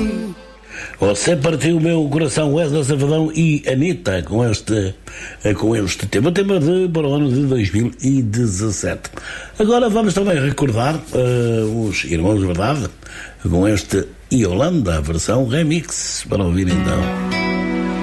Você partiu o meu coração, Wesley Safadão e Anitta, com este tema para o ano de 2017. Agora vamos também recordar os Irmãos de Verdade, com este Yolanda, versão remix, para ouvir então.